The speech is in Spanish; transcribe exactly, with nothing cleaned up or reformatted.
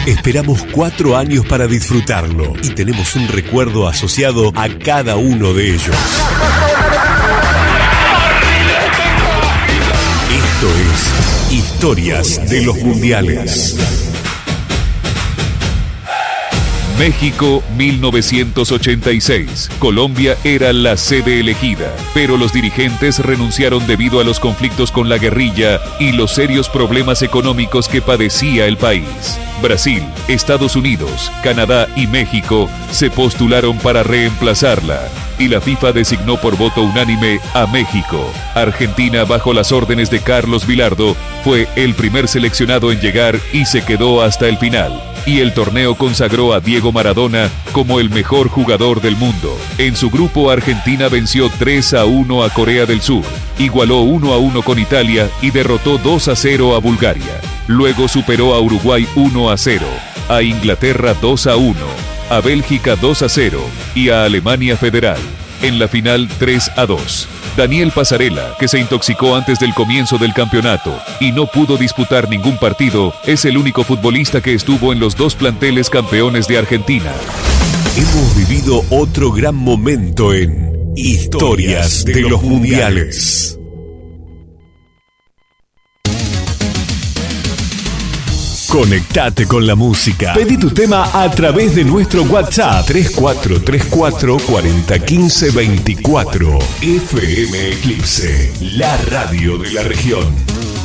Esperamos cuatro años para disfrutarlo y tenemos un recuerdo asociado a cada uno de ellos. Esto es Historias de los Mundiales. México mil novecientos ochenta y seis. Colombia era la sede elegida, pero los dirigentes renunciaron debido a los conflictos con la guerrilla y los serios problemas económicos que padecía el país. Brasil, Estados Unidos, Canadá y México se postularon para reemplazarla, y la FIFA designó por voto unánime a México. Argentina, bajo las órdenes de Carlos Bilardo, fue el primer seleccionado en llegar y se quedó hasta el final. Y el torneo consagró a Diego Maradona como el mejor jugador del mundo. En su grupo, Argentina venció tres a uno a Corea del Sur, igualó uno a uno con Italia y derrotó dos a cero a Bulgaria. Luego superó a Uruguay uno a cero, a Inglaterra dos a uno, a Bélgica dos a cero y a Alemania Federal. En la final tres a dos. Daniel Passarella, que se intoxicó antes del comienzo del campeonato y no pudo disputar ningún partido, es el único futbolista que estuvo en los dos planteles campeones de Argentina. Hemos vivido otro gran momento en Historias de los Mundiales. Conectate con la música. Pedí tu tema a través de nuestro WhatsApp tres cuatro tres cuatro, cuatro cero uno cinco, veinticuatro. F M Eclipse, la radio de la región.